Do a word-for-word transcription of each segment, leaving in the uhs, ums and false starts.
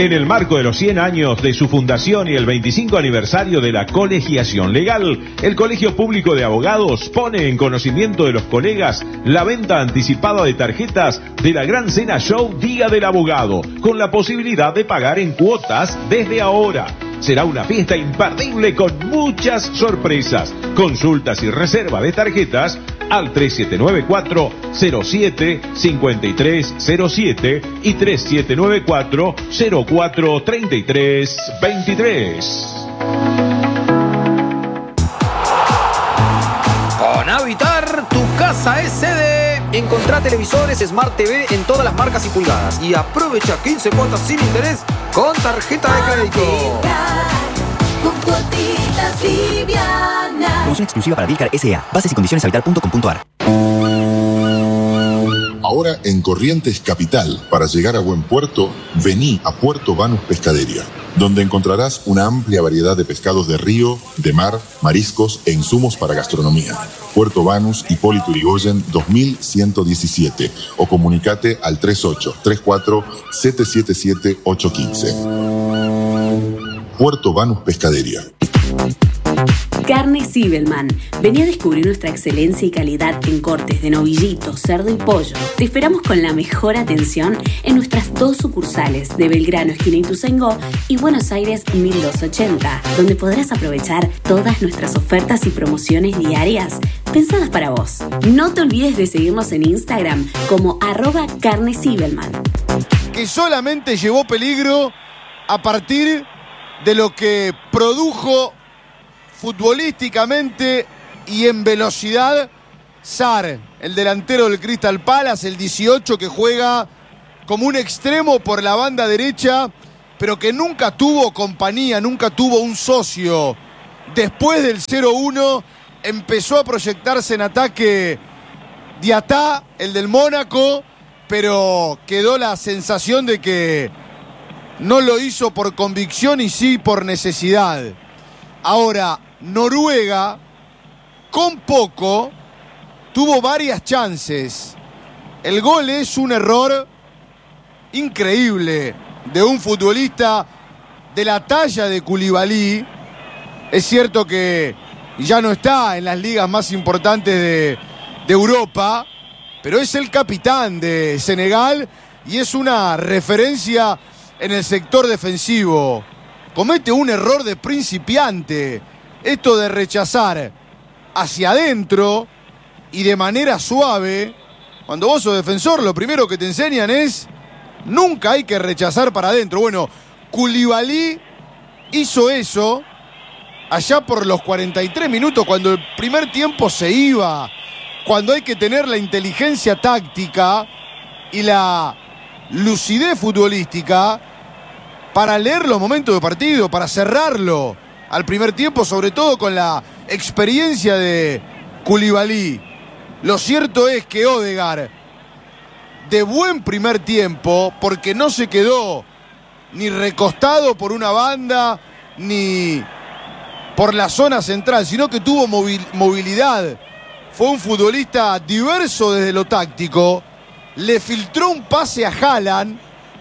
En el marco de los cien años de su fundación y el veinticinco aniversario de la colegiación legal, el Colegio Público de Abogados pone en conocimiento de los colegas la venta anticipada de tarjetas de la Gran Cena Show Día del Abogado, con la posibilidad de pagar en cuotas desde ahora. Será una fiesta imperdible con muchas sorpresas. Consultas y reserva de tarjetas al tres siete nueve cuatro cero siete cinco tres cero siete y tres siete nueve cuatro cero cuatro tres tres dos tres. Con Habitar, tu casa es sede. Encontrá televisores Smart T V en todas las marcas y pulgadas y aprovecha quince cuotas sin interés con tarjeta de crédito. Con cuotitas livianas. Promoción exclusiva para Vilcar S A. Bases y condiciones habitar punto com punto ar. Ahora en Corrientes Capital, para llegar a buen puerto, vení a Puerto Banús Pescadería, donde encontrarás una amplia variedad de pescados de río, de mar, mariscos e insumos para gastronomía. Puerto Banús, Hipólito Yrigoyen dos mil ciento diecisiete o comunicate al tres ocho tres cuatro siete siete siete ocho uno cinco. Puerto Banús Pescadería. Carne Zibelman. Vení a descubrir nuestra excelencia y calidad en cortes de novillito, cerdo y pollo. Te esperamos con la mejor atención en nuestras dos sucursales de Belgrano, esquina Ituzaingó, y Buenos Aires mil doscientos ochenta, donde podrás aprovechar todas nuestras ofertas y promociones diarias pensadas para vos. No te olvides de seguirnos en Instagram como arroba carne Zibelman. Que solamente llevó peligro a partir de lo que produjo futbolísticamente y en velocidad Sarr, el delantero del Crystal Palace, el dieciocho, que juega como un extremo por la banda derecha, pero que nunca tuvo compañía, nunca tuvo un socio. Después del cero uno empezó a proyectarse en ataque Diatá, el del Mónaco, pero quedó la sensación de que no lo hizo por convicción y sí por necesidad. Ahora, Noruega, con poco, tuvo varias chances. El gol es un error increíble de un futbolista de la talla de Koulibaly. Es cierto que ya no está en las ligas más importantes de, de Europa, pero es el capitán de Senegal y es una referencia en el sector defensivo. Comete un error de principiante. Esto de rechazar hacia adentro y de manera suave. Cuando vos sos defensor, lo primero que te enseñan es nunca hay que rechazar para adentro. Bueno, Koulibaly hizo eso allá por los cuarenta y tres minutos, cuando el primer tiempo se iba, cuando hay que tener la inteligencia táctica y la lucidez futbolística para leer los momentos de partido, para cerrarlo al primer tiempo, sobre todo con la experiencia de Koulibaly. Lo cierto es que Ødegaard, de buen primer tiempo, porque no se quedó ni recostado por una banda, ni por la zona central, sino que tuvo movilidad. Fue un futbolista diverso desde lo táctico. Le filtró un pase a Haaland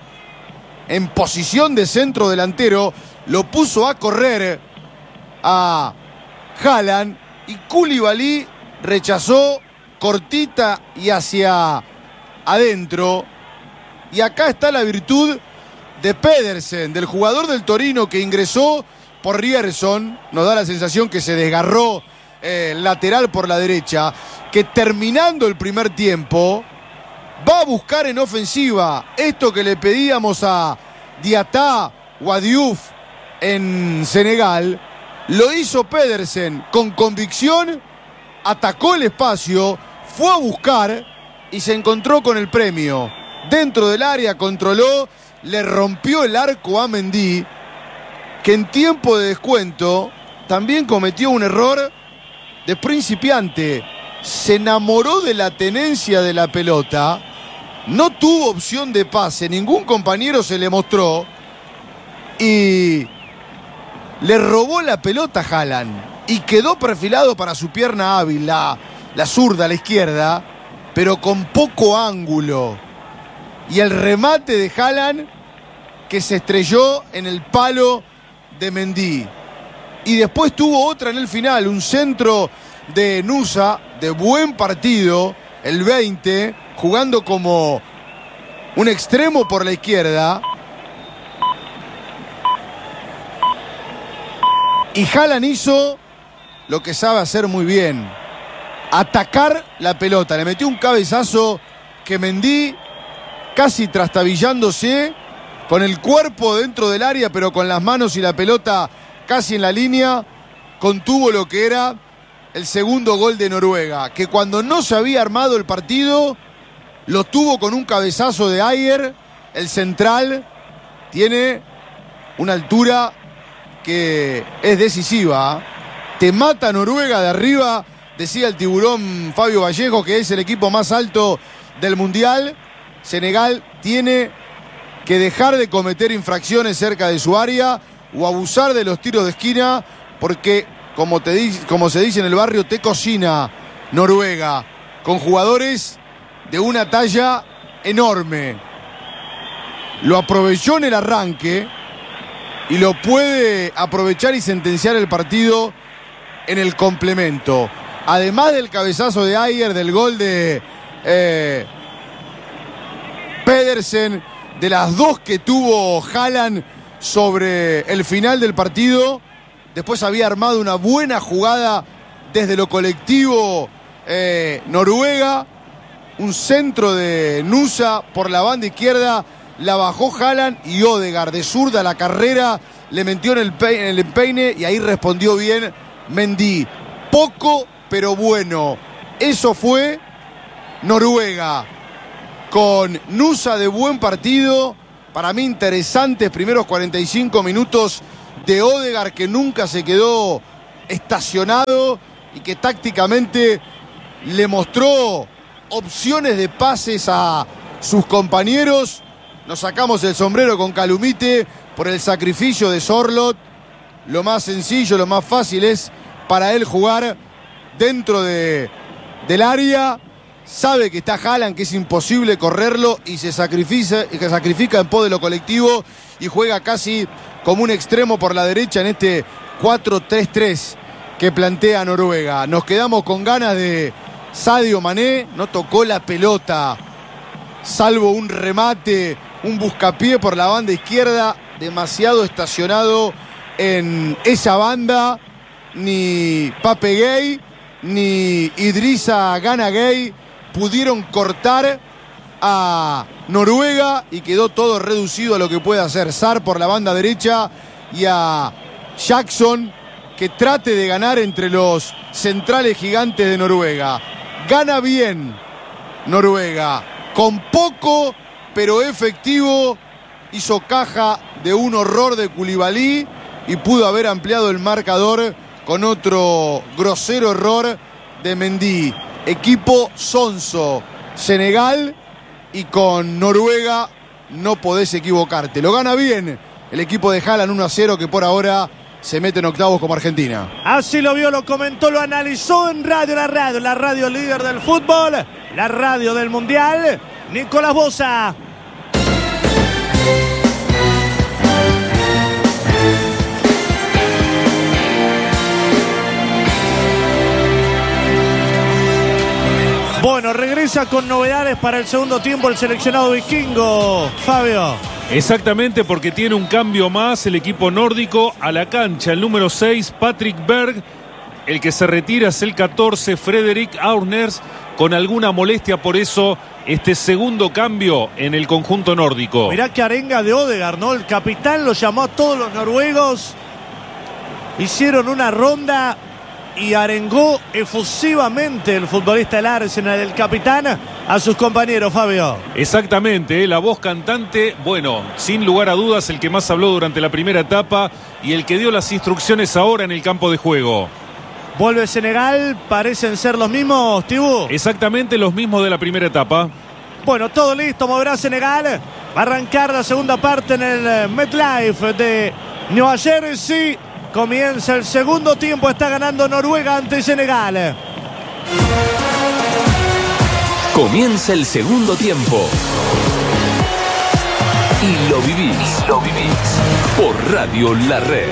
en posición de centro delantero, lo puso a correr a Haaland y Koulibaly rechazó cortita y hacia adentro. Y acá está la virtud de Pedersen, del jugador del Torino que ingresó por Rierson. Nos da la sensación que se desgarró eh, lateral por la derecha, que terminando el primer tiempo va a buscar en ofensiva esto que le pedíamos a Diatá o a Diouf en Senegal. Lo hizo Pedersen con convicción, atacó el espacio, fue a buscar y se encontró con el premio. Dentro del área controló, le rompió el arco a Mendy, que en tiempo de descuento también cometió un error de principiante. Se enamoró de la tenencia de la pelota, no tuvo opción de pase, ningún compañero se le mostró y le robó la pelota a Haaland y quedó perfilado para su pierna hábil, la, la zurda, la izquierda, pero con poco ángulo. Y el remate de Haaland que se estrelló en el palo de Mendy. Y después tuvo otra en el final, un centro de Nusa, de buen partido, el veinte, jugando como un extremo por la izquierda. Y Haaland hizo lo que sabe hacer muy bien: atacar la pelota. Le metió un cabezazo que Mendy, casi trastabillándose, con el cuerpo dentro del área, pero con las manos y la pelota casi en la línea, contuvo lo que era el segundo gol de Noruega, que cuando no se había armado el partido, lo tuvo con un cabezazo de Ayer, el central. Tiene una altura que es decisiva. Te mata Noruega de arriba, decía el tiburón Fabio Vallejo, que es el equipo más alto del Mundial. Senegal tiene que dejar de cometer infracciones cerca de su área o abusar de los tiros de esquina, porque, como, te di- como se dice en el barrio, te cocina Noruega, con jugadores de una talla enorme. Lo aprovechó en el arranque y lo puede aprovechar y sentenciar el partido en el complemento. Además del cabezazo de Ayer, del gol de eh, Pedersen, de las dos que tuvo Haaland sobre el final del partido, después había armado una buena jugada desde lo colectivo eh, Noruega, un centro de Nusa por la banda izquierda, la bajó Haaland y Odegaard de zurda la carrera, le metió en el, pe- en el empeine y ahí respondió bien Mendy. Poco pero bueno. Eso fue Noruega, con Nusa de buen partido. Para mí interesantes primeros cuarenta y cinco minutos de Odegaard, que nunca se quedó estacionado y que tácticamente le mostró opciones de pases a sus compañeros. Nos sacamos el sombrero con Calumite por el sacrificio de Sorloth. Lo más sencillo, lo más fácil es para él jugar dentro de, del área. Sabe que está Haaland, que es imposible correrlo, y se sacrifica, y se sacrifica en pos de lo colectivo y juega casi como un extremo por la derecha en este cuatro tres tres que plantea Noruega. Nos quedamos con ganas de Sadio Mané. No tocó la pelota, salvo un remate, un buscapié por la banda izquierda, demasiado estacionado en esa banda. Ni Pape Gueye ni Idrissa Gana Gueye pudieron cortar a Noruega y quedó todo reducido a lo que puede hacer Sarr por la banda derecha y a Jackson, que trate de ganar entre los centrales gigantes de Noruega. Gana bien Noruega, con poco pero efectivo. Hizo caja de un horror de Koulibaly y pudo haber ampliado el marcador con otro grosero error de Mendy. Equipo sonso, Senegal, y con Noruega no podés equivocarte. Lo gana bien el equipo de Haaland, uno a cero, que por ahora se mete en octavos como Argentina. Así lo vio, lo comentó, lo analizó en Radio La Radio, la radio líder del fútbol, la radio del Mundial, Nicolás Boza. Bueno, regresa con novedades para el segundo tiempo el seleccionado vikingo, Fabio. Exactamente, porque tiene un cambio más el equipo nórdico a la cancha. El número seis, Patrick Berg. El que se retira es el catorce, Frederick Aurners, con alguna molestia. Por eso este segundo cambio en el conjunto nórdico. Mirá que arenga de Odegaard, ¿no? El capitán lo llamó a todos los noruegos. Hicieron una ronda y arengó efusivamente el futbolista del Arsenal, el capitán, a sus compañeros, Fabio. Exactamente, la voz cantante, bueno, sin lugar a dudas, el que más habló durante la primera etapa y el que dio las instrucciones ahora en el campo de juego. Vuelve Senegal, parecen ser los mismos, Tibú. Exactamente los mismos de la primera etapa. Bueno, todo listo, moverá Senegal. Va a arrancar la segunda parte en el MetLife de Nueva Jersey. Comienza el segundo tiempo, está ganando Noruega ante Senegal. Comienza el segundo tiempo. y lo vivís. Y lo vivís. Por Radio La Red.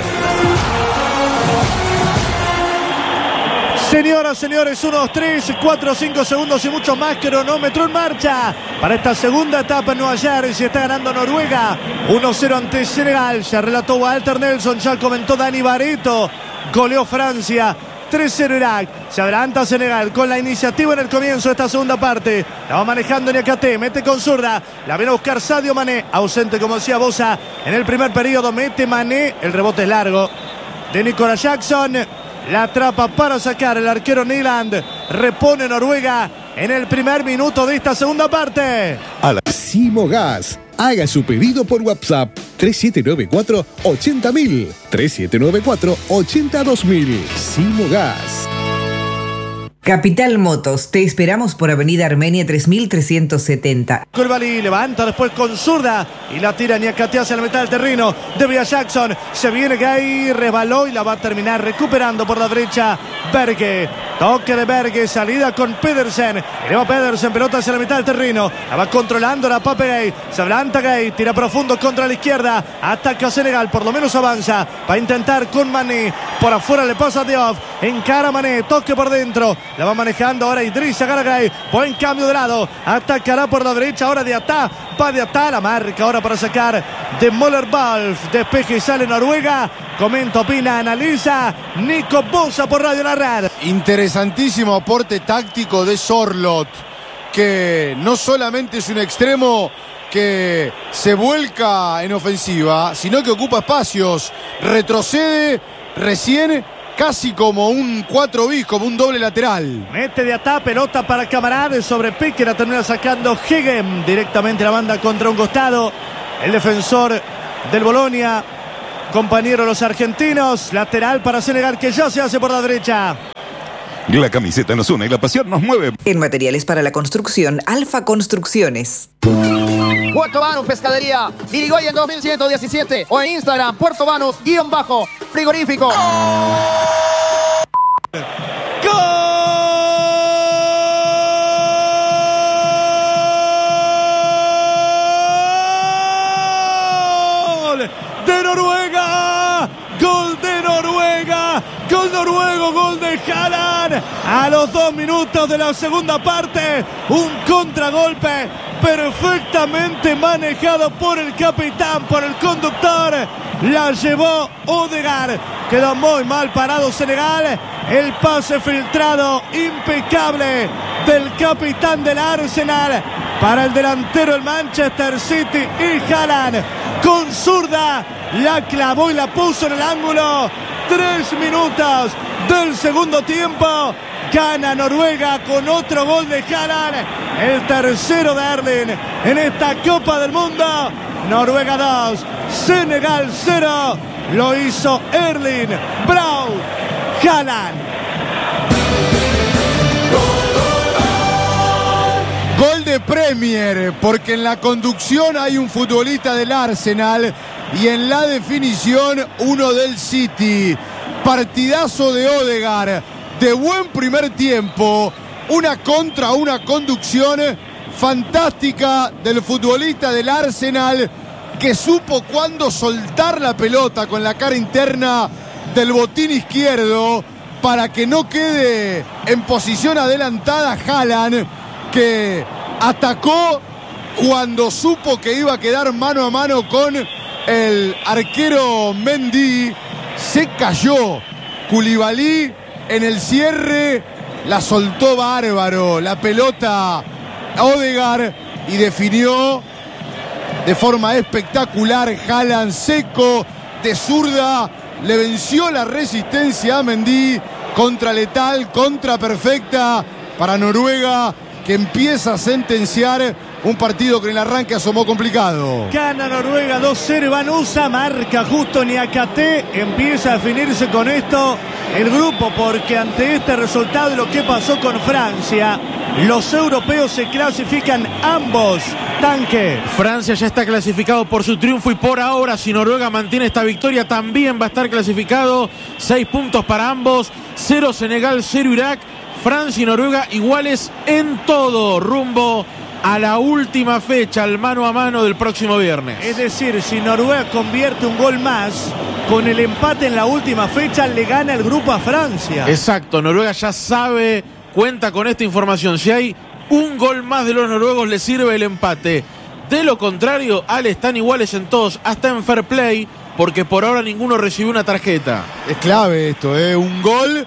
Señoras, señores, uno, dos, tres, cuatro, cinco segundos y mucho más. Cronómetro en marcha para esta segunda etapa en Nueva Jersey. Está ganando Noruega uno cero ante Senegal. Ya relató Walter Nelson, ya comentó Dani Barreto. Goleó Francia tres cero Irak. Se adelanta Senegal con la iniciativa en el comienzo de esta segunda parte. La va manejando Niakate, mete con zurda. La viene a buscar Sadio Mané, ausente como decía Bosa en el primer periodo. Mete Mané, el rebote es largo de Nicolas Jackson. La atrapa para sacar el arquero Nyland. Repone Noruega en el primer minuto de esta segunda parte. Simogas. Haga su pedido por WhatsApp tres siete nueve cuatro, ochenta mil. tres siete nueve cuatro, ochenta dos mil. Simogas. Capital Motos, te esperamos por Avenida Armenia tres mil trescientos setenta. Koulibaly levanta después con zurda y la tira Niakate hacia la mitad del terreno. Devia Jackson, se viene Gay, resbaló y la va a terminar recuperando por la derecha Berge. Toque de Berge, salida con Pedersen. Eleva Pedersen, pelota hacia la mitad del terreno. La va controlando la Pape Gay. Se adelanta Gay, tira profundo contra la izquierda. Ataca Senegal, por lo menos avanza. Va a intentar con Mané. Por afuera le pasa a Diop. Encara Mané, toque por dentro. La va manejando ahora Idrissa Garagay. Buen cambio de lado. Atacará por la derecha ahora de Atá. Va de Atá. La marca ahora para sacar de Moller-Balf. Despeje y sale Noruega. Comenta, opina, analiza Nico Bosa por Radio La Red. Interesantísimo aporte táctico de Sorloth, que no solamente es un extremo que se vuelca en ofensiva, sino que ocupa espacios. Retrocede recién casi como un cuatro bis, como un doble lateral. Mete de Atá, pelota para Camarade sobre Pique, la termina sacando Hegem directamente la banda contra un costado. El defensor del Bolonia, compañero de los argentinos, lateral para Senegal que ya se hace por la derecha. La camiseta nos une y la pasión nos mueve. En materiales para la construcción, Alfa Construcciones. Puerto Banús Pescadería, Irigoyen dos mil ciento diecisiete o en Instagram, Puerto Banús, guión bajo, frigorífico. ¡Gol de Noruega! ¡Gol de Noruega! ¡Gol noruego! ¡Gol de Haaland! A los dos minutos de la segunda parte, un contragolpe perfectamente manejado por el capitán, por el conductor. La llevó Odegaard. Quedó muy mal parado Senegal. El pase filtrado impecable del capitán del Arsenal para el delantero del Manchester City y Haaland. Con zurda la clavó y la puso en el ángulo. Tres minutos del segundo tiempo. Gana Noruega con otro gol de Haaland. El tercero de Erling en esta Copa del Mundo. Noruega dos, Senegal cero. Lo hizo Erling Braut Haaland. Gol de Premier, porque en la conducción hay un futbolista del Arsenal y en la definición uno del City. Partidazo de Odegaard, de buen primer tiempo, una contra, una conducción fantástica del futbolista del Arsenal, que supo cuándo soltar la pelota con la cara interna del botín izquierdo para que no quede en posición adelantada Haaland, que atacó cuando supo que iba a quedar mano a mano con el arquero Mendy. Se cayó Koulibaly en el cierre, la soltó bárbaro la pelota a Odegaard y definió de forma espectacular. Haaland seco de zurda le venció la resistencia a Mendy. Contra letal, contra perfecta para Noruega, que empieza a sentenciar un partido que en el arranque asomó complicado. Gana Noruega dos cero. Vanusa marca justo Niakate. Empieza a definirse con esto el grupo, porque ante este resultado y lo que pasó con Francia, los europeos se clasifican ambos. Tanque. Francia ya está clasificado por su triunfo y por ahora, si Noruega mantiene esta victoria, también va a estar clasificado. Seis puntos para ambos. Cero Senegal, cero Irak. Francia y Noruega iguales en todo, rumbo a la última fecha, al mano a mano del próximo viernes. Es decir, si Noruega convierte un gol más, con el empate en la última fecha le gana el grupo a Francia. Exacto, Noruega ya sabe, cuenta con esta información. Si hay un gol más de los noruegos, le sirve el empate. De lo contrario, Ale, están iguales en todos, hasta en fair play, porque por ahora ninguno recibió una tarjeta. Es clave esto, ¿eh? Un gol,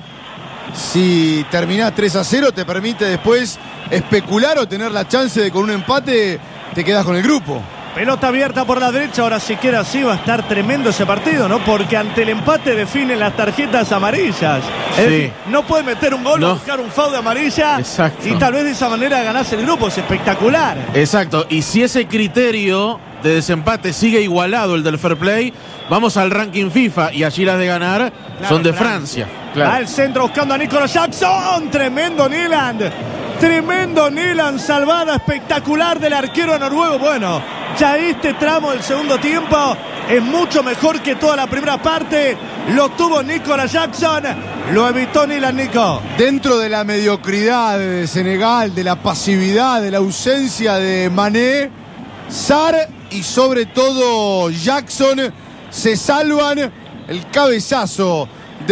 si terminás tres a cero, te permite después especular o tener la chance de con un empate te quedas con el grupo. Pelota abierta por la derecha, ahora si queda así va a estar tremendo ese partido, ¿no? Porque ante el empate definen las tarjetas amarillas. Sí. Es decir, no puede meter un gol No. o buscar un foul de amarilla. Exacto. Y tal vez de esa manera ganás el grupo, es espectacular. Exacto, y si ese criterio de desempate sigue igualado el del fair play, vamos al ranking FIFA y allí las de ganar Claro, son de Francia. Francia. Claro. Va al centro buscando a Nicolas Jackson. Tremendo Nyland. Tremendo Nyland. Salvada espectacular del arquero noruego. Bueno, ya este tramo del segundo tiempo es mucho mejor que toda la primera parte. Lo tuvo Nicolas Jackson. Lo evitó Nyland, Nico. Dentro de la mediocridad de Senegal, de la pasividad, de la ausencia de Mané, Sarr y sobre todo Jackson se salvan. El cabezazo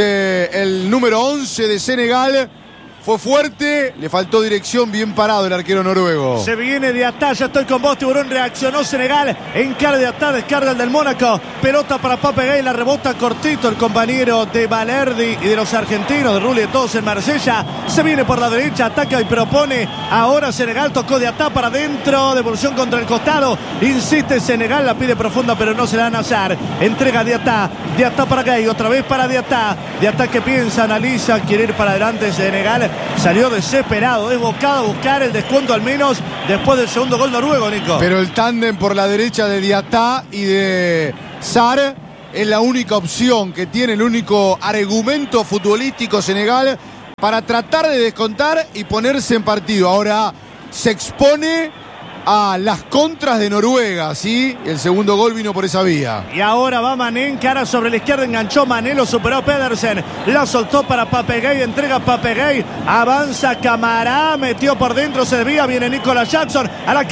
del número once de Senegal fue fuerte, le faltó dirección, bien parado el arquero noruego. Se viene de atrás, ya estoy con vos, Tiburón, reaccionó Senegal, encara de atrás, descarga el del Mónaco, pelota para Pape Gay, la rebota cortito el compañero de Valerdi y de los argentinos, de Rulli, de todos en Marsella, se viene por la derecha, ataca y propone, ahora Senegal tocó de atrás para adentro, devolución contra el costado, insiste Senegal, la pide profunda pero no se la van a hacer, entrega de atrás, de atrás para Gay, otra vez para de atrás, de atrás que piensa, analiza, quiere ir para adelante Senegal. Salió desesperado, desbocado a buscar el descuento al menos después del segundo gol noruego, Nico. Pero el tándem por la derecha de Diatá y de Sarr es la única opción que tiene, el único argumento futbolístico Senegal para tratar de descontar y ponerse en partido. Ahora se expone a las contras de Noruega, ¿sí? El segundo gol vino por esa vía. Y ahora va Mané, encara sobre la izquierda, enganchó Mané, lo superó Pedersen, la soltó para Pape Gay, entrega Pape Gay, avanza Camará, metió por dentro, se desvía, viene Nicolas Jackson a la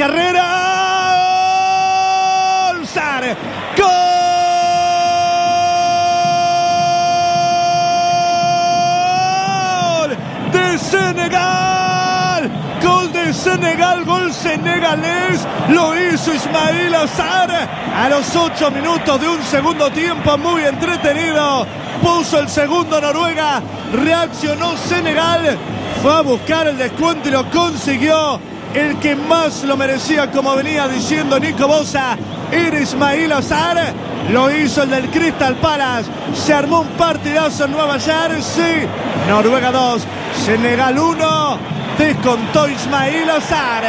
carrera. ¡Gol! Sarr, ¡gol! De Senegal. Gol de Senegal, gol senegalés, lo hizo Ismail Sarr a los ocho minutos de un segundo tiempo muy entretenido, puso el segundo Noruega, reaccionó Senegal, fue a buscar el descuento y lo consiguió, el que más lo merecía, como venía diciendo Nico Bosa, era Ismail Sarr, lo hizo el del Crystal Palace, se armó un partidazo en Nueva Jersey, Noruega dos, Senegal uno. Descontó Ismail Sarr.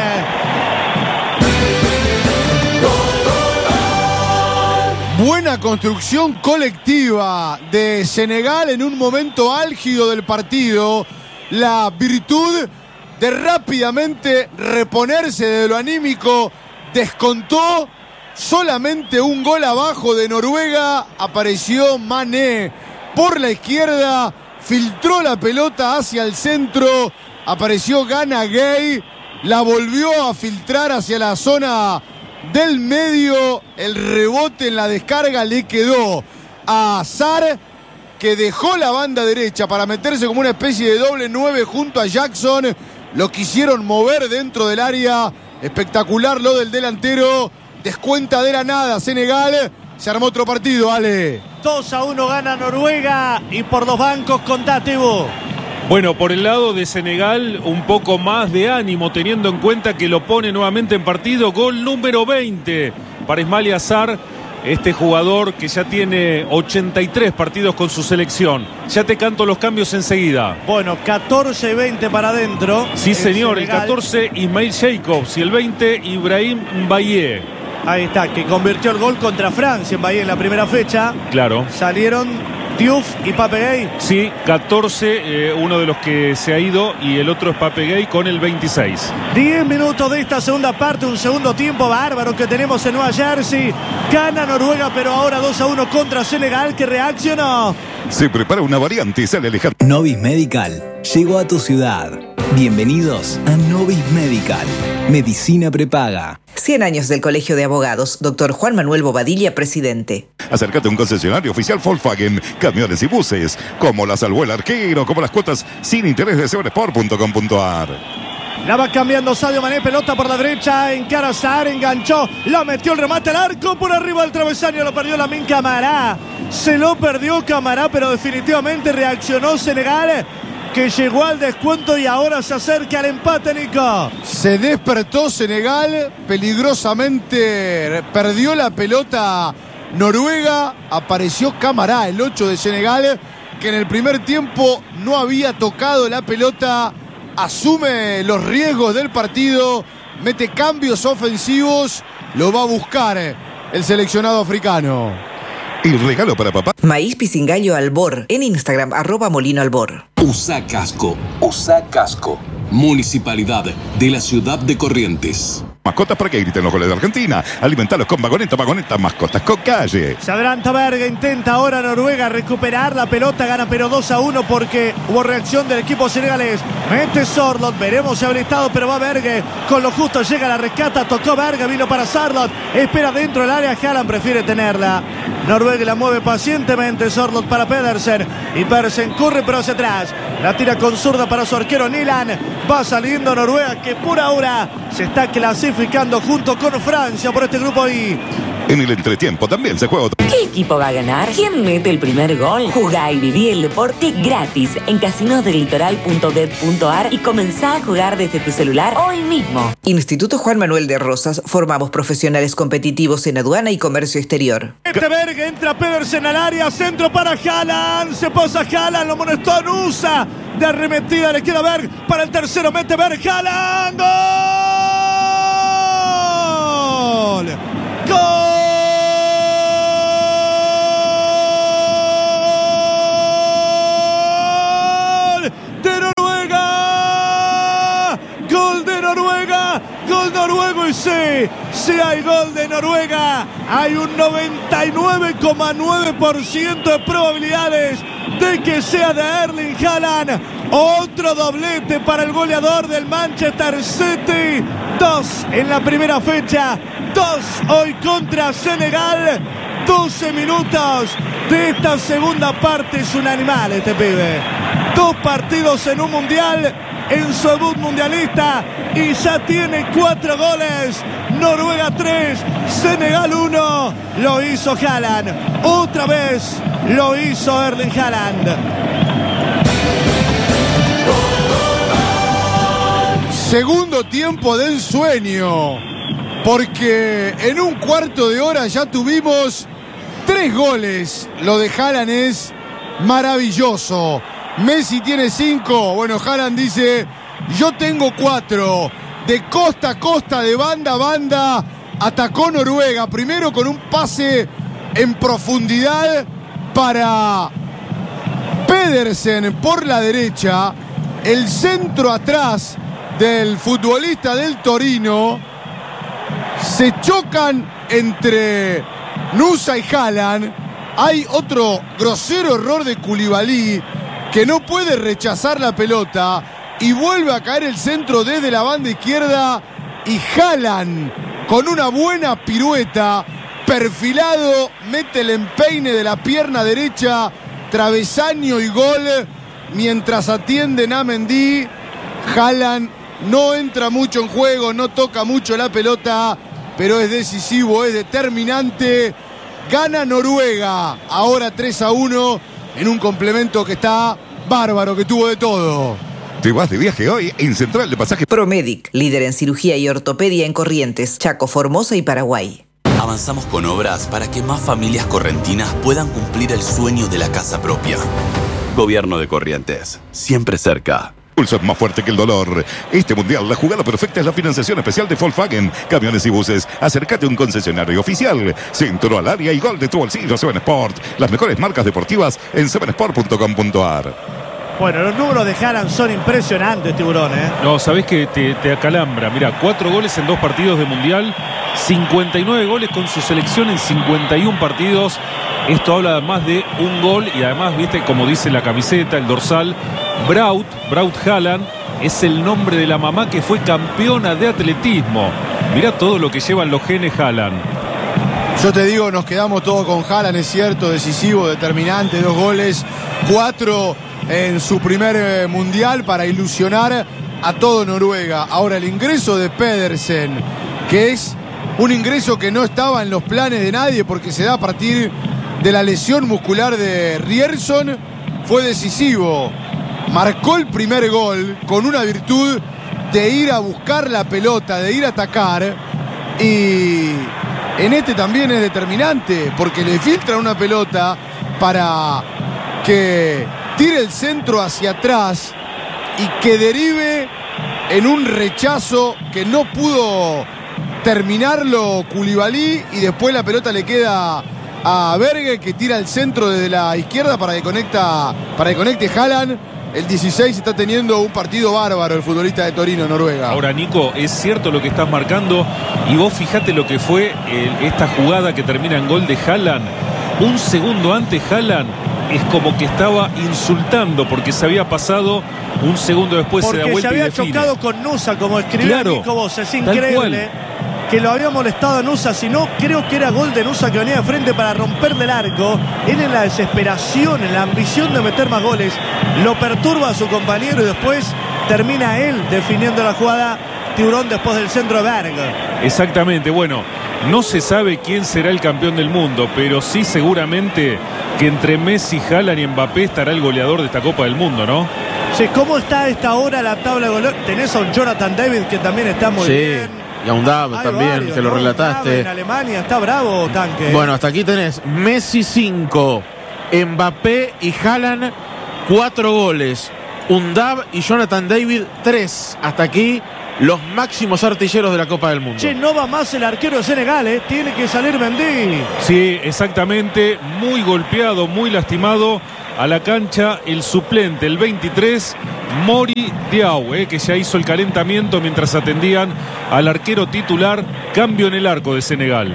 Buena construcción colectiva de Senegal en un momento álgido del partido. La virtud de rápidamente reponerse de lo anímico. Descontó solamente un gol abajo de Noruega. Apareció Mané por la izquierda. Filtró la pelota hacia el centro. Apareció Gana Gay, la volvió a filtrar hacia la zona del medio. El rebote en la descarga le quedó a Sarr, que dejó la banda derecha para meterse como una especie de doble nueve junto a Jackson. Lo quisieron mover dentro del área. Espectacular lo del delantero. Descuenta de la nada Senegal. Se armó otro partido, Ale. dos a uno gana Noruega y por los bancos contá, Tibu. Bueno, por el lado de Senegal, un poco más de ánimo, teniendo en cuenta que lo pone nuevamente en partido. Gol número veinte para Ismail Sarr, este jugador que ya tiene ochenta y tres partidos con su selección. Ya te canto los cambios enseguida. Bueno, catorce y veinte para adentro. Sí, el señor, Senegal. el catorce, Ismail Jacobs, y el veinte, Ibrahim Mbaye. Ahí está, que convirtió el gol contra Francia en Bahía en la primera fecha. Claro. Salieron Diouf y Pape Gay. Sí, catorce, eh, uno de los que se ha ido y el otro es Pape Gay con el veintiséis. diez minutos de esta segunda parte, un segundo tiempo bárbaro que tenemos en Nueva Jersey. Gana Noruega, pero ahora dos a uno contra Senegal, que reaccionó. Se prepara una variante y sale Alejandro. Novis Medical llegó a tu ciudad. Bienvenidos a Novis Medical. Medicina prepaga. cien años del Colegio de Abogados. Doctor Juan Manuel Bobadilla, presidente. Acércate a un concesionario oficial Volkswagen, camiones y buses, como la salvó el arquero, como las cuotas sin interés de sevensport punto com punto a r. La va cambiando Sadio Mané, pelota por la derecha, encara Sarr, enganchó, la metió el remate al arco, por arriba del travesaño, lo perdió Lamine Camara. Se lo perdió Camara, pero definitivamente reaccionó Senegal, que llegó al descuento y ahora se acerca al empate, Nico. Se despertó Senegal, peligrosamente perdió la pelota Noruega, apareció Camara, el ocho de Senegal, que en el primer tiempo no había tocado la pelota, asume los riesgos del partido, mete cambios ofensivos, lo va a buscar el seleccionado africano. El regalo para papá. Maíz Pisingallo Albor, en Instagram, arroba Molino Albor. Usa casco, usa casco. Municipalidad de la ciudad de Corrientes. Mascotas para que griten los goles de Argentina. Alimentalos con vagoneta, vagoneta, mascotas con calle. Se adelanta Berga, intenta ahora Noruega recuperar la pelota, gana pero dos a uno porque hubo reacción del equipo senegalés. Mete Sorlot, veremos si ha habilitado, pero va Berge. Con lo justo llega la rescata, tocó Berga, vino para Sorlot. Espera dentro del área, Haaland prefiere tenerla. Noruega la mueve pacientemente, Sorlot para Pedersen. Y Pedersen corre pero hacia atrás. La tira con zurda para su arquero Nilan. Va saliendo Noruega, que por ahora se está clasificando junto con Francia por este grupo I. En el entretiempo también se juega otro. ¿Qué equipo va a ganar? ¿Quién mete el primer gol? Jugá y viví el deporte gratis en casinos del litoral punto bet punto a r y comenzá a jugar desde tu celular hoy mismo. Instituto Juan Manuel de Rosas. Formamos profesionales competitivos en aduana y comercio exterior. Este Berg, entra Pedersen al área, centro para Haaland. Se pasa Haaland, lo molestó Nusa. De arremetida le queda Berg para el tercero. Mete Berg, Haaland. ¡Gol! ¡Gol! ¡De Noruega! ¡Gol de Noruega! ¡Gol noruego! Y sí, sí hay gol de Noruega. Hay un noventa y nueve coma nueve por ciento de probabilidades de que sea de Erling Haaland. Otro doblete para el goleador del Manchester City. Dos en la primera fecha, dos hoy contra Senegal. doce minutos de esta segunda parte. Es un animal este pibe. Dos partidos en un mundial, en su debut mundialista, y ya tiene cuatro goles. Noruega tres, Senegal uno. Lo hizo Haaland. Otra vez lo hizo Erling Haaland. Segundo tiempo de ensueño, porque en un cuarto de hora ya tuvimos tres goles. Lo de Haaland es maravilloso. Messi tiene cinco. Bueno, Haaland dice, yo tengo cuatro. De costa a costa, de banda a banda, atacó Noruega. Primero con un pase en profundidad para Pedersen por la derecha. El centro atrás del futbolista del Torino. Se chocan entre Nusa y Haaland. Hay otro grosero error de Koulibaly, que no puede rechazar la pelota y vuelve a caer el centro desde la banda izquierda, y Haaland con una buena pirueta, perfilado, mete el empeine de la pierna derecha, travesaño y gol, mientras atienden a Mendy. Haaland no entra mucho en juego, no toca mucho la pelota, pero es decisivo, es determinante. Gana Noruega, ahora tres a uno, en un complemento que está bárbaro, que tuvo de todo. Te vas de viaje hoy en Central de Pasajes Promedic, líder en cirugía y ortopedia en Corrientes, Chaco, Formosa y Paraguay. Avanzamos con obras para que más familias correntinas puedan cumplir el sueño de la casa propia. Gobierno de Corrientes, siempre cerca. Pulso es más fuerte que el dolor. Este mundial, la jugada perfecta es la financiación especial de Volkswagen. Camiones y buses. Acércate a un concesionario oficial. Centro al área y gol de tu bolsillo. Seven Sport. Las mejores marcas deportivas en seven sport punto com punto a r. Bueno, los números de Haaland son impresionantes, Tiburón, ¿eh? No, sabés que te, te acalambra. Mira, cuatro goles en dos partidos de mundial, cincuenta y nueve goles con su selección en cincuenta y uno partidos. Esto habla más de un gol y además, viste, como dice la camiseta, el dorsal, Braut, Braut Haaland, es el nombre de la mamá que fue campeona de atletismo. Mirá todo lo que llevan los genes Haaland. Yo te digo, nos quedamos todos con Haaland, es cierto, decisivo, determinante, dos goles, cuatro en su primer eh, mundial para ilusionar a todo Noruega. Ahora el ingreso de Pedersen, que es un ingreso que no estaba en los planes de nadie porque se da a partir de la lesión muscular de Rierson, fue decisivo. Marcó el primer gol con una virtud de ir a buscar la pelota, de ir a atacar, y en este también es determinante porque le filtra una pelota para que tire el centro hacia atrás y que derive en un rechazo que no pudo terminarlo Koulibaly, y después la pelota le queda a Berge, que tira el centro desde la izquierda para que conecta, para que conecte Haaland. El dieciséis está teniendo un partido bárbaro el futbolista de Torino, Noruega. Ahora, Nico, es cierto lo que estás marcando, y vos fijate lo que fue el, esta jugada que termina en gol de Haaland. Un segundo antes Haaland es como que estaba insultando porque se había pasado, un segundo después porque se da vuelta se había y define. chocado con Nusa, como escribió Claro, Nico Vos. Es tal increíble cual. que lo había molestado a Nusa, si no, creo que era gol de Nusa, que venía de frente para romperle el arco. Él, en la desesperación, en la ambición de meter más goles, lo perturba a su compañero y después termina él definiendo la jugada. Tiburón después del centro de Berg. Exactamente, bueno, no se sabe quién será el campeón del mundo, pero sí seguramente que entre Messi, Haaland y Mbappé estará el goleador de esta Copa del Mundo, ¿no? Sí, ¿cómo está a esta hora la tabla de goleadores? Tenés a un Jonathan David que también está muy Sí, bien. y a un Dab Hay también, varios, que lo ¿no? relataste. En Alemania está bravo, Tanque. Bueno, hasta aquí tenés Messi cinco, Mbappé y Haaland cuatro goles, Undab y Jonathan David tres. Hasta aquí los máximos artilleros de la Copa del Mundo. Che, no va más el arquero de Senegal, ¿eh? Tiene que salir Mendy. Sí, exactamente, muy golpeado, muy lastimado. A la cancha el suplente, el veintitrés, Mori Diaw, eh, que ya hizo el calentamiento mientras atendían al arquero titular. Cambio en el arco de Senegal.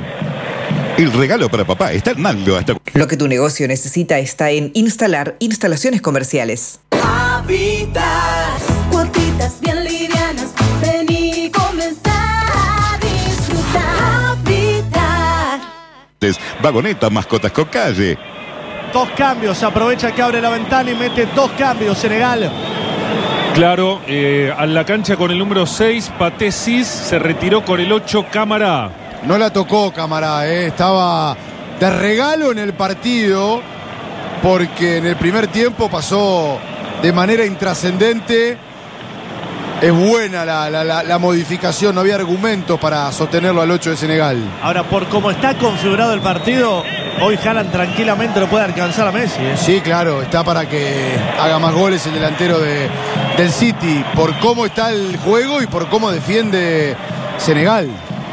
El regalo para papá está en Mango hasta... Lo que tu negocio necesita está en Instalar Instalaciones Comerciales. Habitat, cuotitas bien livianas, ven y comenzar a disfrutar. Habitat. Vagoneta, mascotas con calle. Dos cambios, aprovecha que abre la ventana y mete dos cambios Senegal. Claro, eh, a la cancha con el número seis, Pathé Ciss, se retiró con el ocho, Cámara. No la tocó Cámara, eh. Estaba de regalo en el partido porque en el primer tiempo pasó de manera intrascendente. Es buena la, la, la, la modificación, no había argumentos para sostenerlo al ocho de Senegal. Ahora, por cómo está configurado el partido, hoy Haaland tranquilamente lo puede alcanzar a Messi, ¿eh? Sí, claro, está para que haga más goles el delantero de, del City, por cómo está el juego y por cómo defiende Senegal.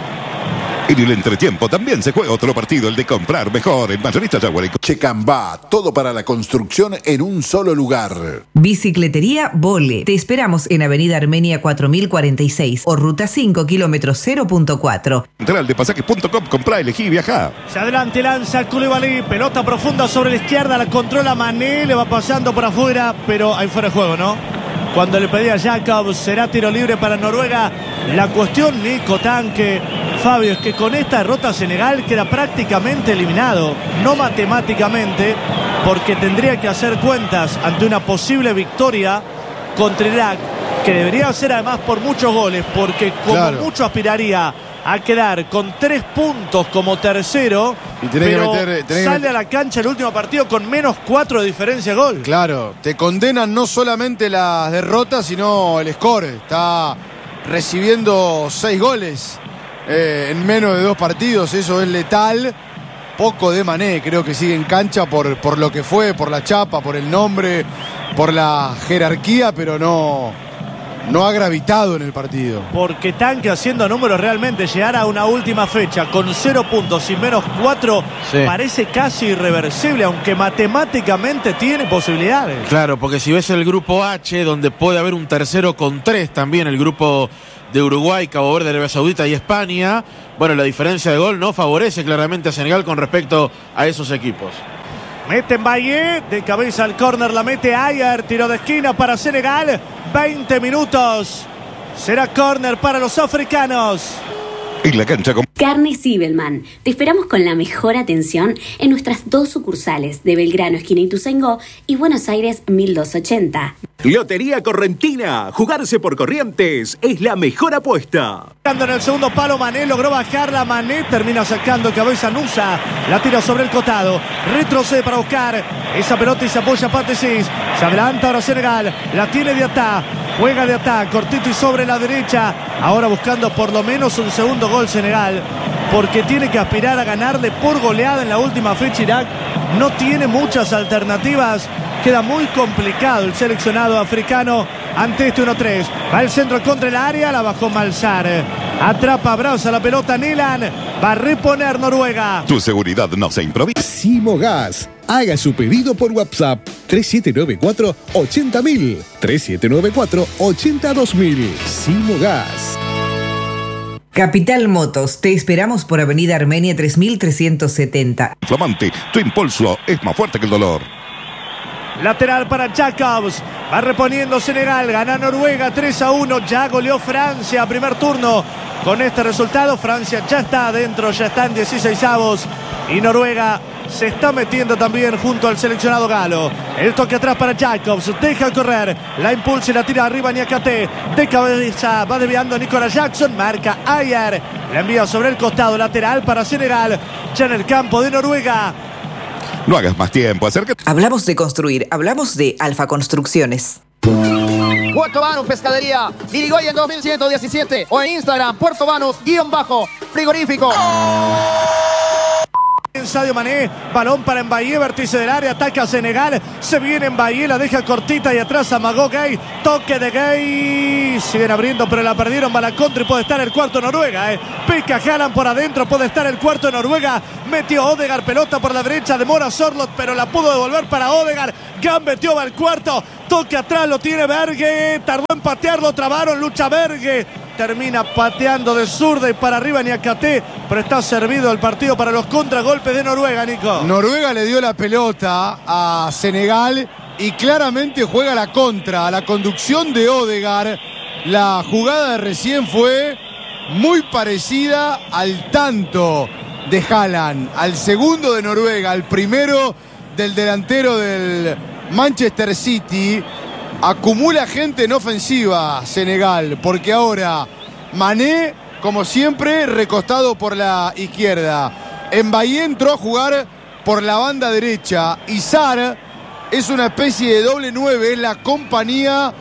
En el entretiempo también se juega otro partido, el de comprar mejor en Mayorista Jaguar. Checambá, todo para la construcción en un solo lugar. Bicicletería Vole. Te esperamos en Avenida Armenia cuatro mil cuarenta y seis o Ruta cinco, kilómetro cero punto cuatro. Central de pasajes punto com, comprá, elegí, viajá. Se adelante, lanza Koulibaly, pelota profunda sobre la izquierda, la controla Mané, le va pasando por afuera, pero ahí fuera de juego, ¿no? Cuando le pedía a Jacobs, será tiro libre para Noruega. La cuestión, Nico, Tanque, Fabio, es que con esta derrota Senegal queda prácticamente eliminado. No matemáticamente, porque tendría que hacer cuentas ante una posible victoria contra Irak, que debería ser además por muchos goles, porque como Claro. mucho aspiraría a quedar con tres puntos como tercero, Y tenés que pero meter- tenés que sale meter- a la cancha el último partido con menos cuatro de diferencia de gol. Claro, te condenan no solamente las derrotas, sino el score. Está recibiendo seis goles eh, en menos de dos partidos, eso es letal. Poco de Mané, creo que sigue en cancha por, por lo que fue, por la chapa, por el nombre, por la jerarquía, pero no, no ha gravitado en el partido. Porque Tanque, haciendo números, realmente llegar a una última fecha con cero puntos y menos cuatro Sí. parece casi irreversible, aunque matemáticamente tiene posibilidades. Claro, porque si ves el grupo H, donde puede haber un tercero con tres también, el grupo de Uruguay, Cabo Verde, Arabia Saudita y España, bueno, la diferencia de gol no favorece claramente a Senegal con respecto a esos equipos. Mete en Valle, de cabeza al córner, la mete Ayer, tiro de esquina para Senegal, veinte minutos. Será córner para los africanos. En la cancha con... Carnes Zibelman. Te esperamos con la mejor atención en nuestras dos sucursales de Belgrano, esquina Ituzaingó, y Buenos Aires mil doscientos ochenta. Lotería Correntina. Jugarse por Corrientes es la mejor apuesta. En el segundo palo, Mané logró bajarla. Mané termina sacando cabeza Nusa. La tira sobre el costado. Retrocede para buscar esa pelota y se apoya Patesis. Se adelanta ahora Senegal. La tiene de Atá. Juega de Atá. Cortito y sobre la derecha. Ahora buscando por lo menos un segundo gol Senegal, porque tiene que aspirar a ganarle por goleada en la última fecha Irak. No tiene muchas alternativas. Queda muy complicado el seleccionado africano ante este uno tres. Va el centro contra el área, la bajó Malzar. Atrapa, abraza la pelota Nilan. Va a reponer Noruega. Tu seguridad no se improvisa. Simogas. Haga su pedido por WhatsApp tres siete nueve cuatro, ochenta mil. tres siete nueve cuatro, ochenta dos mil. Simogas. Capital Motos, te esperamos por Avenida Armenia tres mil trescientos setenta. Flamante, tu impulso es más fuerte que el dolor. Lateral para Jacobs. Va reponiendo Senegal. Gana Noruega tres a uno. Ya goleó Francia. Primer turno. Con este resultado, Francia ya está adentro. Ya está en dieciseisavos. Y Noruega se está metiendo también junto al seleccionado galo. El toque atrás para Jacobs. Deja correr. La impulsa y la tira arriba Niakate. De cabeza va desviando Nicolas Jackson. Marca Ayer. La envía sobre el costado lateral para Senegal. Ya en el campo de Noruega. No hagas más tiempo, acércate. Hablamos de construir, hablamos de Alfa Construcciones. Puerto Banús Pescadería, Dirigoyen dos mil ciento diecisiete o en Instagram, Puerto Banús, guión bajo, frigorífico. Sadio Mané, balón para Mbaye, vértice del área, ataca a Senegal, se viene Mbaye, la deja cortita y atrás amagó Gay, toque de Gay, siguen abriendo pero la perdieron, va la contra y puede estar el cuarto Noruega, eh. pica Haaland por adentro, puede estar el cuarto de Noruega, metió Odegaard, pelota por la derecha, demora Sorloth pero la pudo devolver para Odegaard, Gambetió va el cuarto, toque atrás, lo tiene Berge, tardó en patearlo, trabaron, lucha Berge, termina pateando de zurda y para arriba Niakate, pero está servido el partido para los contragolpes de Noruega, Nico. Noruega le dio la pelota a Senegal y claramente juega la contra, a la conducción de Odegaard. La jugada de recién fue muy parecida al tanto de Haaland, al segundo de Noruega, al primero del delantero del Manchester City. Acumula gente en ofensiva Senegal, porque ahora Mané, como siempre, recostado por la izquierda. Mbaye entró a jugar por la banda derecha. Y Sarr es una especie de doble nueve, es la compañía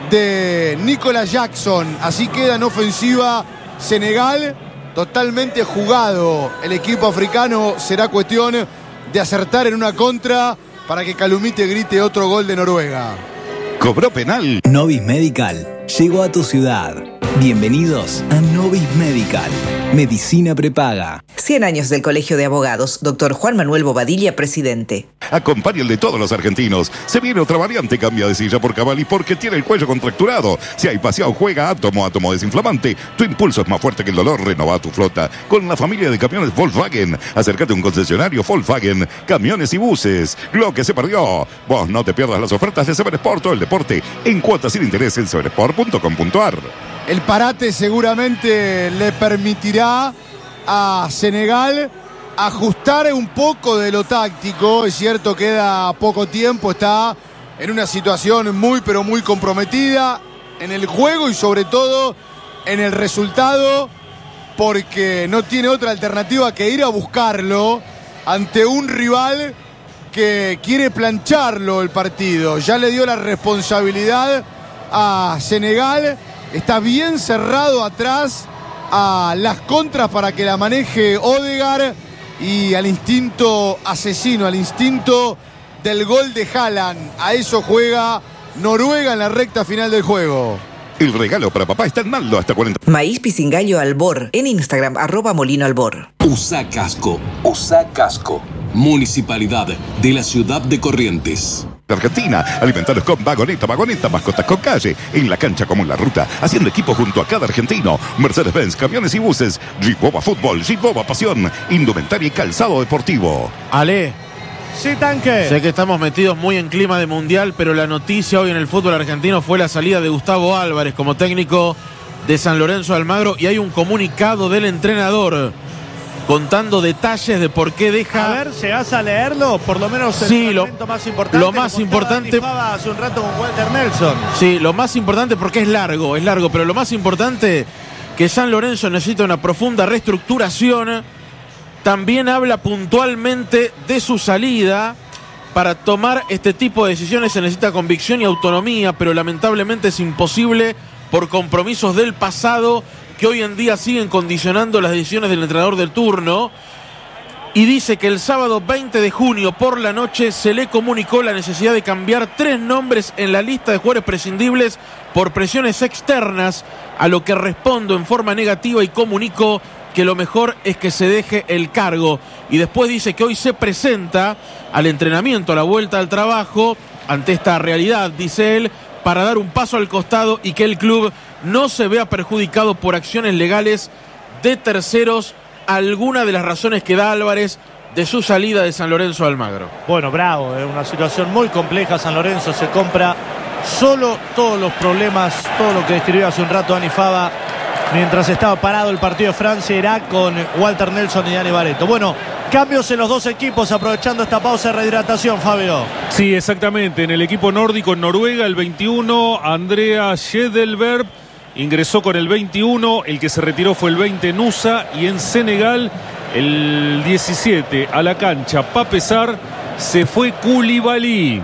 de Nicolas Jackson. Así queda en ofensiva Senegal, totalmente jugado. El equipo africano, será cuestión de acertar en una contra para que Calumite grite otro gol de Noruega. Cobró penal. Novis Medical llegó a tu ciudad. Bienvenidos a Novis Medical. Medicina prepaga. cien años del Colegio de Abogados. Doctor Juan Manuel Bobadilla, presidente. Acompaña el de todos los argentinos. Se viene otra variante, cambia de silla por Cavalli porque tiene el cuello contracturado. Si hay pasión, juega átomo, átomo desinflamante. Tu impulso es más fuerte que el dolor. Renova tu flota con la familia de camiones Volkswagen. Acércate a un concesionario Volkswagen. Camiones y buses. Lo que se perdió. Vos no te pierdas las ofertas de Seven Sport o el deporte en cuotas sin interés en seven sport punto com punto a r. El parate seguramente le permitirá a Senegal ajustar un poco de lo táctico. Es cierto, queda poco tiempo, está en una situación muy pero muy comprometida en el juego y sobre todo en el resultado, porque no tiene otra alternativa que ir a buscarlo ante un rival que quiere plancharlo el partido. Ya le dio la responsabilidad a Senegal. Está bien cerrado atrás a las contras para que la maneje Odegaard y al instinto asesino, al instinto del gol de Haaland. A eso juega Noruega en la recta final del juego. El regalo para papá está en Naldo hasta cuarenta. Maíz Pisingallo Albor. En Instagram, arroba Molino Albor. Usa casco. Usa casco. Municipalidad de la ciudad de Corrientes. Argentina, alimentarios con vagoneta, vagoneta, mascotas con calle, en la cancha como en la ruta, haciendo equipo junto a cada argentino. Mercedes-Benz, camiones y buses, Jeep Boba Fútbol, Jeep Boba Pasión, indumentaria y calzado deportivo. Ale, Sí, Tanque. Sé que estamos metidos muy en clima de mundial, pero la noticia hoy en el fútbol argentino fue la salida de Gustavo Álvarez como técnico de San Lorenzo de Almagro, y hay un comunicado del entrenador contando detalles de por qué deja. A ver, ¿llegás a leerlo? Por lo menos el sí, lo, momento más importante. Lo más importante. Hace un rato con Walter Nelson. Sí, lo más importante, porque es largo, es largo, pero lo más importante, que San Lorenzo necesita una profunda reestructuración. También habla puntualmente de su salida. Para tomar este tipo de decisiones se necesita convicción y autonomía, pero lamentablemente es imposible por compromisos del pasado que hoy en día siguen condicionando las decisiones del entrenador del turno. Y dice que el sábado veinte de junio por la noche se le comunicó la necesidad de cambiar tres nombres en la lista de jugadores prescindibles por presiones externas, a lo que respondo en forma negativa y comunico que lo mejor es que se deje el cargo. Y después dice que hoy se presenta al entrenamiento, a la vuelta al trabajo, ante esta realidad, dice él, para dar un paso al costado y que el club no se vea perjudicado por acciones legales de terceros, alguna de las razones que da Álvarez de su salida de San Lorenzo de Almagro. Bueno, bravo, es una situación muy compleja. San Lorenzo se compra solo todos los problemas, todo lo que describió hace un rato Dani Fava, mientras estaba parado el partido de Francia-Irak con Walter Nelson y Dani Barreto. Bueno, cambios en los dos equipos, aprovechando esta pausa de rehidratación, Fabio. Sí, exactamente. En el equipo nórdico, en Noruega, el veintiuno, Andrea Schedelberg ingresó con el veintiuno. El que se retiró fue el veinte, Nusa. Y en Senegal, el diecisiete, a la cancha, pa' pesar, se fue Koulibaly.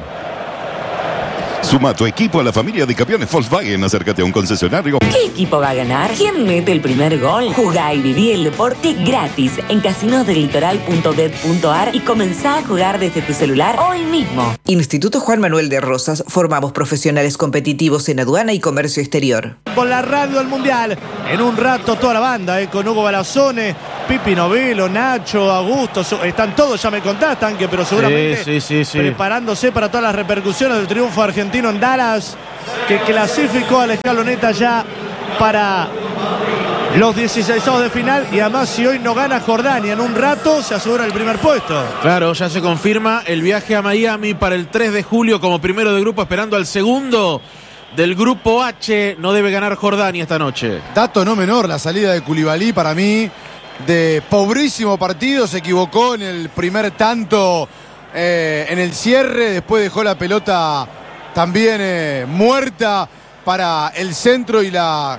Suma tu equipo a la familia de campeones Volkswagen. Acércate a un concesionario. ¿Qué equipo va a ganar? ¿Quién mete el primer gol? Jugá y viví el deporte gratis en casinos del litoral punto bet punto ar y comenzá a jugar desde tu celular hoy mismo. Instituto Juan Manuel de Rosas. Formamos profesionales competitivos en aduana y comercio exterior. Con la radio del Mundial, en un rato toda la banda, eh, con Hugo Balazone, Pipi Novelo, Nacho, Augusto, están todos, ya me contaste, Tanque, pero seguramente sí, sí, sí, sí. preparándose para todas las repercusiones del triunfo argentino en Dallas, que clasificó a la escaloneta ya para los dieciseisavos de final. Y además, si hoy no gana Jordania, en un rato se asegura el primer puesto. Claro, ya se confirma el viaje a Miami para el tres de julio como primero de grupo, esperando al segundo del grupo H. No debe ganar Jordania esta noche. Dato no menor, la salida de Koulibaly para mí, de pobrísimo partido. Se equivocó en el primer tanto, eh, en el cierre, después dejó la pelota también eh, muerta para el centro y la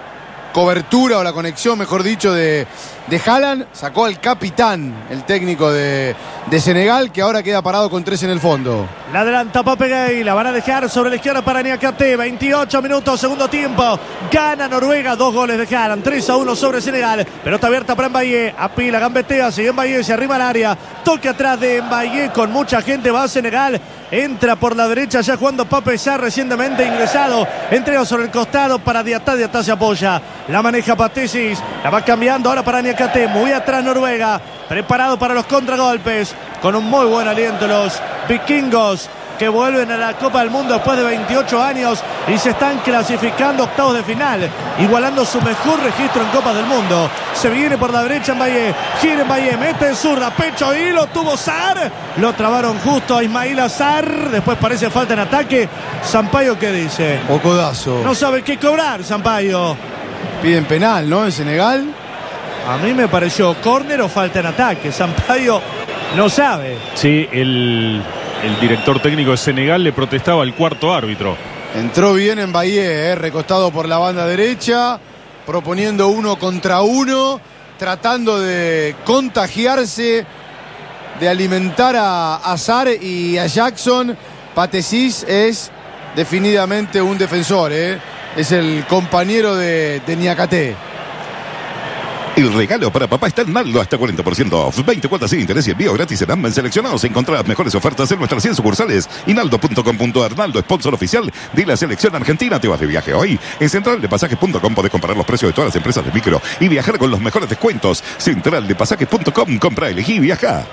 cobertura o la conexión, mejor dicho, de, de Haaland. Sacó al capitán, el técnico de, de Senegal, que ahora queda parado con tres en el fondo. La adelanta Papegay, la van a dejar sobre la izquierda para Niakate. veintiocho minutos, segundo tiempo. Gana Noruega, dos goles de Haaland, tres a uno sobre Senegal. Pelota abierta para Mbaye, apila, gambetea, sigue Mbaye, se arrima al área. Toque atrás de Mbaye con mucha gente, va a Senegal. Entra por la derecha ya jugando Pape Sarr, recientemente ingresado. Entrega sobre el costado para Diatá, Diatá se apoya. La maneja Patesis, la va cambiando ahora para Niakate. Muy atrás Noruega, preparado para los contragolpes. Con un muy buen aliento los vikingos, que vuelven a la Copa del Mundo después de veintiocho años y se están clasificando octavos de final, igualando su mejor registro en Copas del Mundo. Se viene por la derecha Mbaye, gira Mbaye, mete en zurda, pecho y lo tuvo Sarr, lo trabaron justo a Ismail Sarr, después parece falta en ataque. Sampaio, ¿qué dice? O codazo. No sabe qué cobrar, Sampaio. Piden penal, ¿no? En Senegal. A mí me pareció córner o falta en ataque. Sampaio no sabe. Sí, el... El director técnico de Senegal le protestaba al cuarto árbitro. Entró bien en Mbaye, eh, recostado por la banda derecha, proponiendo uno contra uno, tratando de contagiarse, de alimentar a, a Sarr y a Jackson. Patesis es definitivamente un defensor, eh. Es el compañero de, de Niakate. El regalo para papá está en Naldo, hasta cuarenta por ciento off, veinte cuotas sin interés y envío gratis en ambas seleccionados. Encontrá las mejores ofertas en nuestras cien sucursales y naldo punto com punto ar. Naldo, sponsor oficial de la selección argentina. Te vas de viaje hoy. En central de pasajes punto com podés comparar los precios de todas las empresas de micro y viajar con los mejores descuentos. central de pasajes punto com, compra, elegí y viaja.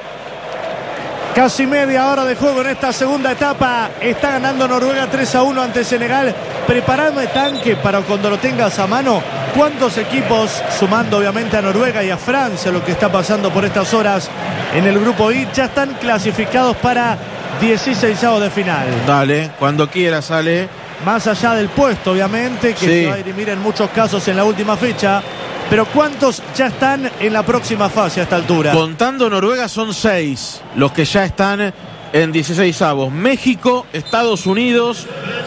Casi media hora de juego en esta segunda etapa. Está ganando Noruega tres a uno ante Senegal. Preparame, Tanque, para cuando lo tengas a mano. ¿Cuántos equipos, sumando obviamente a Noruega y a Francia, lo que está pasando por estas horas en el grupo I ya están clasificados para dieciseisavos de final. Dale, cuando quiera sale. Más allá del puesto, obviamente, que Sí. se va a dirimir en muchos casos en la última fecha. Pero ¿cuántos ya están en la próxima fase a esta altura? Contando Noruega son seis los que ya están en dieciseisavos. México, Estados Unidos,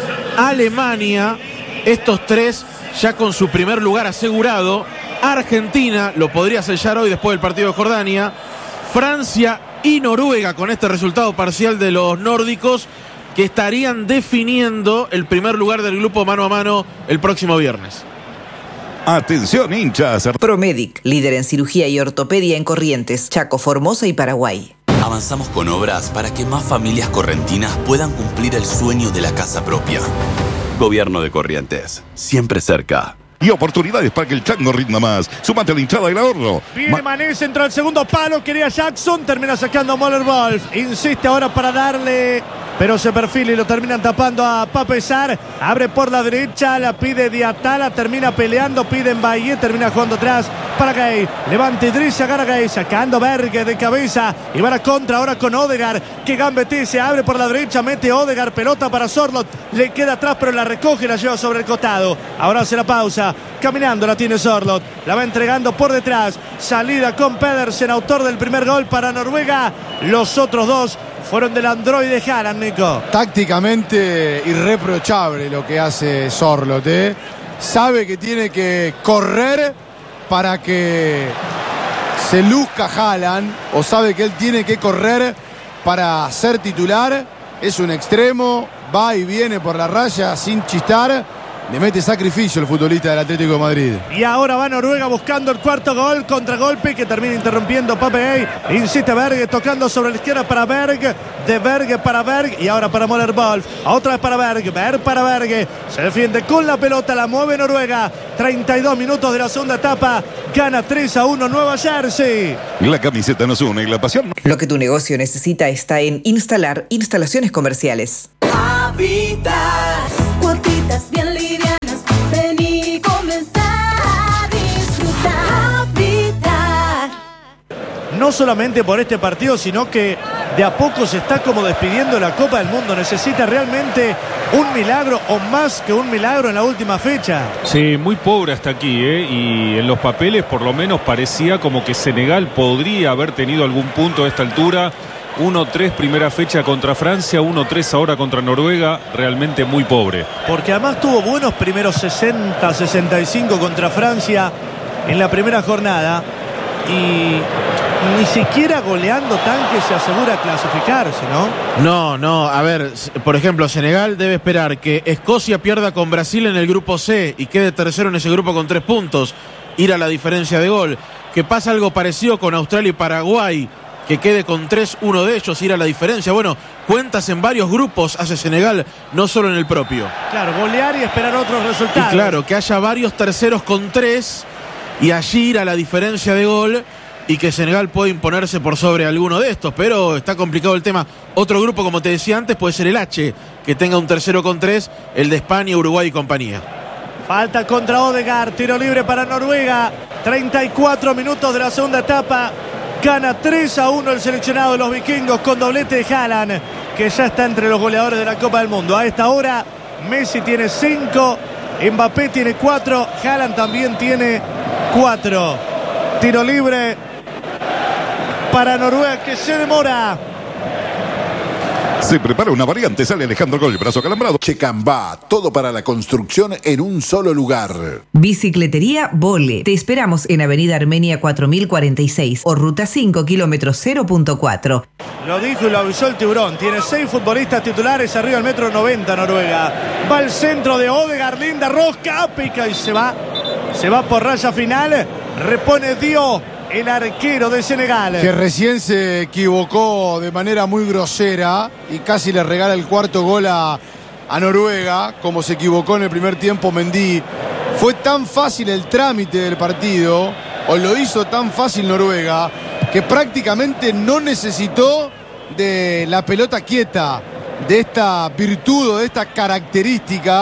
Alemania, estos tres ya con su primer lugar asegurado. Argentina lo podría sellar hoy después del partido de Jordania. Francia y Noruega con este resultado parcial de los nórdicos que estarían definiendo el primer lugar del grupo mano a mano el próximo viernes. Atención, hinchas. Promedic, líder en cirugía y ortopedia en Corrientes, Chaco, Formosa y Paraguay. Avanzamos con obras para que más familias correntinas puedan cumplir el sueño de la casa propia. Gobierno de Corrientes, siempre cerca. Y oportunidades para que el chango rinda más. Sumate a la hinchada del ahorro. Viene Ma- Mané, entró al segundo palo, quería Jackson, termina sacando Moller Wolf. Insiste ahora para darle, pero se perfila y lo terminan tapando a Papesar. Abre por la derecha, la pide Diatala, termina peleando, pide en Bahía, termina jugando atrás para Gay. Levanta Idris, agarra Gay, sacando Berg de cabeza y va a la contra ahora con Odegaard, que gambetea, se abre por la derecha, mete Odegaard, pelota para Sorloth, le queda atrás pero la recoge y la lleva sobre el costado. Ahora hace la pausa. Caminando la tiene Sorloth, la va entregando por detrás, salida con Pedersen, autor del primer gol para Noruega. Los otros dos fueron del androide Haaland, Nico. Tácticamente irreprochable lo que hace Sorloth, ¿eh? Sabe que tiene que correr para que se luzca Haaland, o sabe que él tiene que correr para ser titular. Es un extremo, va y viene por la raya sin chistar. Le mete sacrificio el futbolista del Atlético de Madrid. Y ahora va Noruega buscando el cuarto gol, contragolpe que termina interrumpiendo Pape. Insiste Berg, tocando sobre la izquierda para Berg, de Berg para Berg y ahora para Moller Wolf. Otra vez para Berg, Berg para Berg. Se defiende con la pelota, la mueve Noruega. treinta y dos minutos de la segunda etapa. Gana tres a uno Nueva Jersey. La camiseta nos une y la pasión. Lo que tu negocio necesita está en Instalar Instalaciones Comerciales. Habitas, cuotitas bien livianas, ven y comenzar a disfrutar. Habitar. No solamente por este partido, sino que de a poco se está como despidiendo la Copa del Mundo. Necesita realmente un milagro o más que un milagro en la última fecha. Sí, muy pobre hasta aquí, ¿eh? Y en los papeles por lo menos parecía como que Senegal podría haber tenido algún punto a esta altura. uno tres primera fecha contra Francia, uno tres ahora contra Noruega, realmente muy pobre. Porque además tuvo buenos primeros sesenta, sesenta y cinco contra Francia en la primera jornada. Y ni siquiera goleando tanque se asegura clasificarse, ¿no? No, no, a ver, por ejemplo, Senegal debe esperar que Escocia pierda con Brasil en el grupo C y quede tercero en ese grupo con tres puntos, ir a la diferencia de gol. Que pasa algo parecido con Australia y Paraguay, que quede con tres uno de ellos, ir a la diferencia. Bueno, cuentas en varios grupos hace Senegal, no solo en el propio. Claro, golear y esperar otros resultados. Y claro, que haya varios terceros con tres y allí ir a la diferencia de gol y que Senegal pueda imponerse por sobre alguno de estos, pero está complicado el tema. Otro grupo, como te decía antes, puede ser el H, que tenga un tercero con tres, el de España, Uruguay y compañía. Falta contra Odegaard, tiro libre para Noruega, treinta y cuatro minutos de la segunda etapa. Gana tres a uno el seleccionado de los vikingos con doblete de Haaland, que ya está entre los goleadores de la Copa del Mundo. A esta hora, Messi tiene cinco, Mbappé tiene cuatro, Haaland también tiene cuatro. Tiro libre para Noruega, que se demora. Se prepara una variante, sale Alejandro Gol, brazo calambrado. Checambá, todo para la construcción en un solo lugar. Bicicletería Vole. Te esperamos en Avenida Armenia cuatro mil cuarenta y seis o Ruta cinco, kilómetro cero punto cuatro. Lo dijo y lo avisó el tiburón. Tiene seis futbolistas titulares arriba del metro noventa Noruega. Va al centro de Odegaard, linda rosca, pica y se va. Se va por raya final. Repone Dio, el arquero de Senegal. Que recién se equivocó de manera muy grosera y casi le regala el cuarto gol a, a Noruega, como se equivocó en el primer tiempo Mendy. Fue tan fácil el trámite del partido, o lo hizo tan fácil Noruega, que prácticamente no necesitó de la pelota quieta, de esta virtud o de esta característica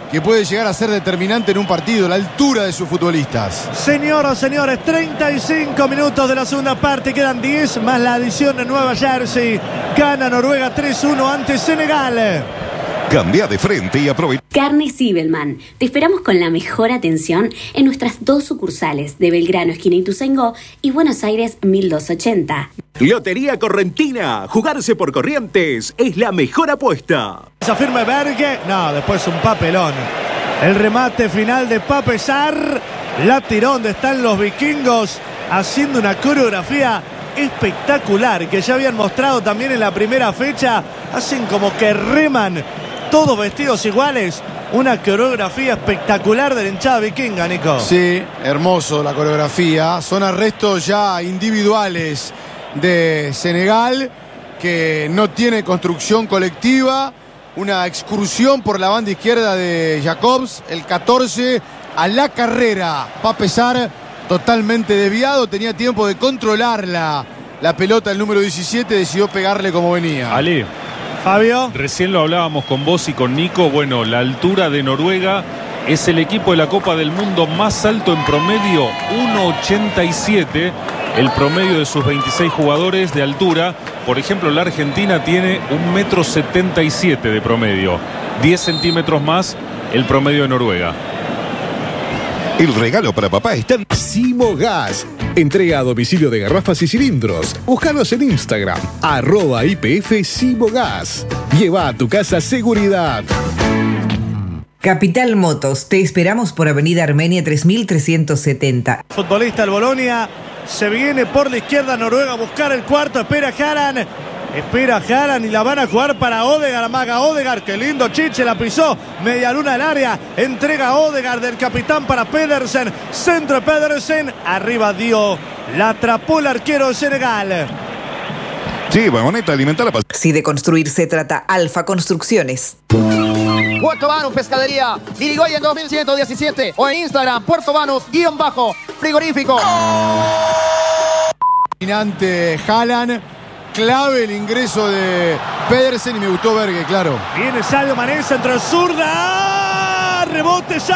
que puede llegar a ser determinante en un partido, la altura de sus futbolistas. Señoras, señores, treinta y cinco minutos de la segunda parte, quedan diez más la adición de Nueva Jersey. Gana Noruega tres uno ante Senegal. Cambia de frente y aprovecha. Carne Sibelman. Te esperamos con la mejor atención en nuestras dos sucursales de Belgrano, esquina Ituzaingó, y Buenos Aires mil doscientos ochenta. Lotería Correntina. Jugarse por Corrientes es la mejor apuesta. Se afirma Berge. No, después un papelón. El remate final de Papesar. La tiró donde están los vikingos, haciendo una coreografía espectacular que ya habían mostrado también en la primera fecha. Hacen como que reman, todos vestidos iguales. Una coreografía espectacular de la hinchada vikinga, Nico. Sí, hermoso la coreografía. Son arrestos ya individuales de Senegal, que no tiene construcción colectiva. Una excursión por la banda izquierda de Jacobs, el catorce, a la carrera. Papesar totalmente desviado, tenía tiempo de controlarla. La pelota, el número diecisiete, decidió pegarle como venía. Ale. Fabio. Recién lo hablábamos con vos y con Nico. Bueno, la altura de Noruega es el equipo de la Copa del Mundo más alto en promedio, uno ochenta y siete. El promedio de sus veintiséis jugadores de altura. Por ejemplo, la Argentina tiene un metro setenta y siete de promedio. diez centímetros más el promedio de Noruega. El regalo para papá está en Simogas. Entrega a domicilio de garrafas y cilindros. Búscanos en Instagram, arroba I P F Simogas. Lleva a tu casa seguridad. Capital Motos, te esperamos por Avenida Armenia tres mil trescientos setenta. Futbolista del Bolonia, se viene por la izquierda Noruega a buscar el cuarto, espera Haaland. Espera Haaland y la van a jugar para Odegaard, amaga Odegaard, qué lindo Chiche, la pisó, media luna al área, entrega Odegaard del capitán para Pedersen, centro de Pedersen, arriba dio, la atrapó el arquero de Senegal. Sí, Moneta, alimentar la pasión. Si de construir se trata, Alfa Construcciones. Puerto Banús Pescadería, Irigoyen dos mil ciento diecisiete o en Instagram, Puerto Banús, guión bajo, frigorífico. Dominante Haaland. Clave el ingreso de Pedersen y me gustó Berge, claro. Viene Sadio Mané, centro zurda. Rebote ya.